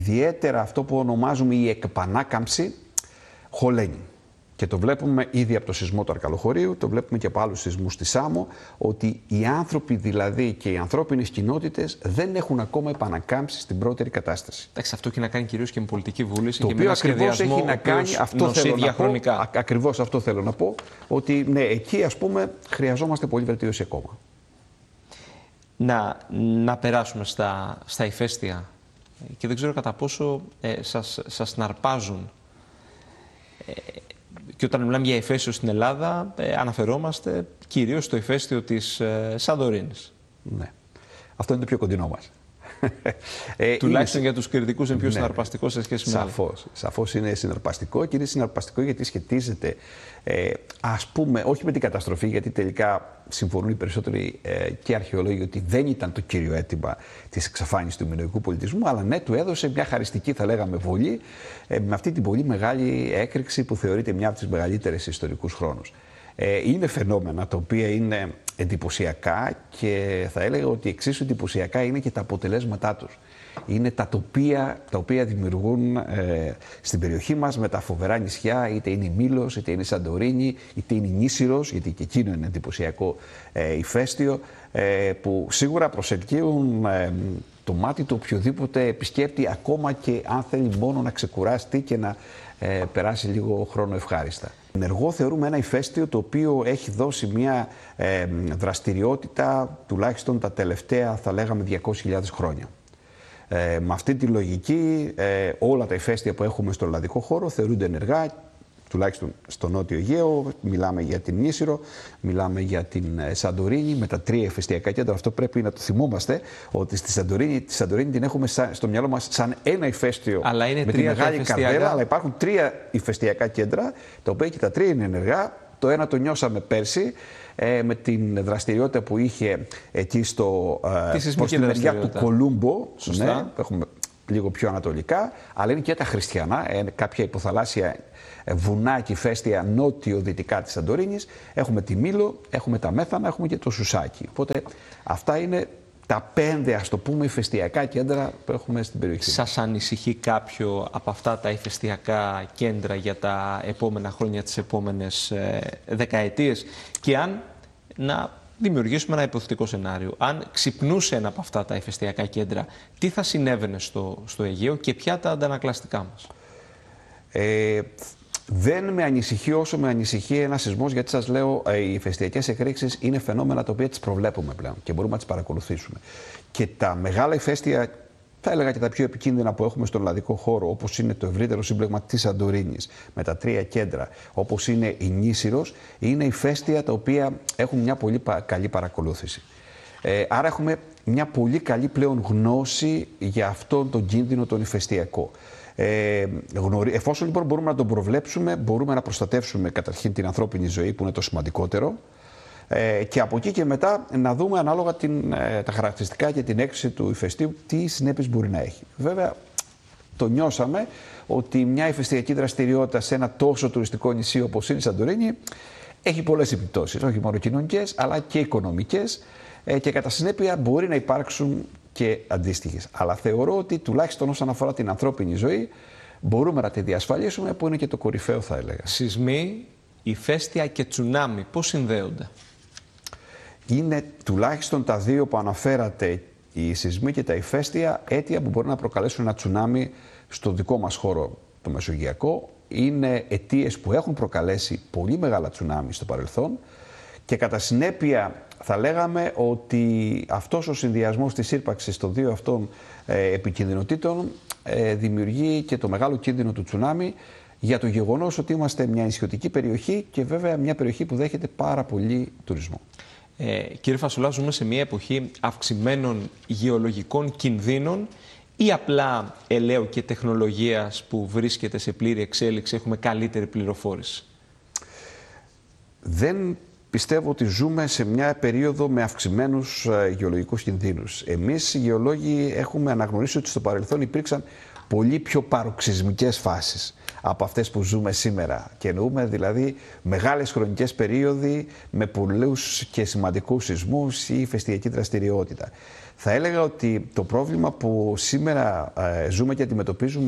Ιδιαίτερα αυτό που ονομάζουμε η εκπανάκαμψη χωλαίνει. Και το βλέπουμε ήδη από το σεισμό του Αρκαλοχωρίου, το βλέπουμε και από άλλους σεισμούς στη Σάμο, ότι οι άνθρωποι δηλαδή και οι ανθρώπινες κοινότητες δεν έχουν ακόμα επανακάμψει στην πρώτερη κατάσταση. Εντάξει, αυτό έχει να κάνει κυρίως και με πολιτική βούληση. Το και οποίο με ένα ακριβώς έχει να κάνει, αυτό θέλω να πω, ακριβώς αυτό θέλω να πω, ότι ναι, εκεί ας πούμε χρειαζόμαστε πολύ βελτίωση ακόμα. Να περάσουμε στα ηφαίστεια και δεν ξέρω κατά πόσο σας συναρπάζουν. Και όταν μιλάμε για ηφαίστειο στην Ελλάδα, αναφερόμαστε κυρίως στο ηφαίστειο της Σαντορίνης. Ναι. Αυτό είναι το πιο κοντινό μας. Τουλάχιστον για τους κριτικούς είναι πιο συναρπαστικό σε σχέση με άλλα. Σαφώς είναι συναρπαστικό και είναι συναρπαστικό γιατί σχετίζεται, ας πούμε, όχι με την καταστροφή, γιατί τελικά συμφωνούν οι περισσότεροι και αρχαιολόγοι ότι δεν ήταν το κύριο αίτημα της εξαφάνισης του μινωικού πολιτισμού, αλλά ναι, του έδωσε μια χαριστική, θα λέγαμε, βολή με αυτή την πολύ μεγάλη έκρηξη που θεωρείται μια από τις μεγαλύτερες ιστορικούς χρόνους. Είναι φαινόμενα τα οποία είναι εντυπωσιακά και θα έλεγα ότι εξίσου εντυπωσιακά είναι και τα αποτελέσματά τους. Είναι τα τοπία τα οποία δημιουργούν στην περιοχή μας με τα φοβερά νησιά, είτε είναι η Μήλος, είτε είναι η Σαντορίνη, είτε είναι η Νήσυρος, γιατί και εκείνο είναι εντυπωσιακό ηφαίστειο, που σίγουρα προσελκύουν το μάτι του οποιοδήποτε επισκέπτη, ακόμα και αν θέλει μόνο να ξεκουράσει και να περάσει λίγο χρόνο ευχάριστα. Ενεργό θεωρούμε ένα ηφαίστειο το οποίο έχει δώσει μια δραστηριότητα τουλάχιστον τα τελευταία, θα λέγαμε, 200.000 χρόνια. Με αυτή τη λογική όλα τα ηφαίστεια που έχουμε στο ελλαδικό χώρο θεωρούνται ενεργά, τουλάχιστον στο Νότιο Αιγαίο. Μιλάμε για την Νήσυρο, μιλάμε για την Σαντορίνη με τα 3 ηφαιστειακά κέντρα. Αυτό πρέπει να το θυμόμαστε, ότι στη Σαντορίνη την έχουμε στο μυαλό μας σαν ένα ηφαίστειο με τη Μεγάλη Καρδέλα, αλλά υπάρχουν 3 ηφαιστειακά κέντρα, τα οποία και τα 3 είναι ενεργά. Το ένα το νιώσαμε πέρσι, με την δραστηριότητα που είχε εκεί προς τη μεριά του Κολούμπο, ναι, που έχουμε λίγο πιο ανατολικά, αλλά είναι και τα χριστιανά, κάποια υποθαλάσσια βουνά και ηφαίστεια νότιο-δυτικά της Σαντορίνης. Έχουμε τη Μήλο, έχουμε τα Μέθανα, έχουμε και το Σουσάκι. Οπότε αυτά είναι τα 5, ας το πούμε, ηφαιστειακά κέντρα που έχουμε στην περιοχή. Σας ανησυχεί κάποιο από αυτά τα ηφαιστειακά κέντρα για τα επόμενα χρόνια, τις επόμενες δεκαετίες, και αν να δημιουργήσουμε ένα υποθετικό σενάριο, αν ξυπνούσε ένα από αυτά τα ηφαιστειακά κέντρα, τι θα συνέβαινε στο Αιγαίο και ποια τα αντανακλαστικά μας? Δεν με ανησυχεί όσο με ανησυχεί ένα σεισμός, γιατί σας λέω, οι ηφαιστειακές εκρήξεις είναι φαινόμενα τα οποία τις προβλέπουμε πλέον και μπορούμε να τις παρακολουθήσουμε. Και τα μεγάλα ηφαίστεια, θα έλεγα και τα πιο επικίνδυνα που έχουμε στον ελλαδικό χώρο, όπως είναι το ευρύτερο σύμπλεγμα της Σαντορίνης με τα 3 κέντρα, όπως είναι η Νήσυρος, είναι ηφαίστεια τα οποία έχουν μια πολύ καλή παρακολούθηση. Άρα έχουμε μια πολύ καλή πλέον γνώση για αυτόν τον κίνδυνο τον ηφαιστειακό. Εφόσον λοιπόν μπορούμε να τον προβλέψουμε, μπορούμε να προστατεύσουμε καταρχήν την ανθρώπινη ζωή, που είναι το σημαντικότερο, και από εκεί και μετά να δούμε ανάλογα τα χαρακτηριστικά και την έκρηξη του ηφαιστείου τι συνέπειες μπορεί να έχει. Βέβαια, το νιώσαμε ότι μια ηφαιστειακή δραστηριότητα σε ένα τόσο τουριστικό νησί όπως είναι η Σαντορίνη έχει πολλές επιπτώσεις, όχι μόνο κοινωνικές αλλά και οικονομικές, και κατά συνέπεια μπορεί να υπάρξουν και αντίστοιχες. Αλλά θεωρώ ότι τουλάχιστον όσον αφορά την ανθρώπινη ζωή μπορούμε να τη διασφαλίσουμε, που είναι και το κορυφαίο, θα έλεγα. Σεισμοί, ηφαίστεια και τσουνάμι, πώς συνδέονται? Είναι τουλάχιστον τα 2 που αναφέρατε, οι σεισμοί και τα ηφαίστεια, αίτια που μπορεί να προκαλέσουν ένα τσουνάμι στο δικό μας χώρο, το Μεσογειακό. Είναι αιτίες που έχουν προκαλέσει πολύ μεγάλα τσουνάμι στο παρελθόν και κατά συνέπεια θα λέγαμε ότι αυτός ο συνδυασμός της ύπαρξης των 2 αυτών επικινδυνοτήτων δημιουργεί και το μεγάλο κίνδυνο του τσουνάμι, για το γεγονός ότι είμαστε μια νησιωτική περιοχή και βέβαια μια περιοχή που δέχεται πάρα πολύ τουρισμό. Κύριε Φασουλά, ζούμε σε μια εποχή αυξημένων γεωλογικών κινδύνων ή απλά ελαίου και τεχνολογίας που βρίσκεται σε πλήρη εξέλιξη έχουμε καλύτερη πληροφόρηση? Δεν πιστεύω ότι ζούμε σε μια περίοδο με αυξημένους γεωλογικούς κινδύνους. Εμείς οι γεωλόγοι έχουμε αναγνωρίσει ότι στο παρελθόν υπήρξαν πολύ πιο παροξυσμικές φάσεις από αυτές που ζούμε σήμερα. Και εννοούμε δηλαδή μεγάλες χρονικές περίοδοι με πολλούς και σημαντικούς σεισμούς ή ηφαιστειακή δραστηριότητα. Θα έλεγα ότι το πρόβλημα που σήμερα ζούμε και αντιμετωπίζουμε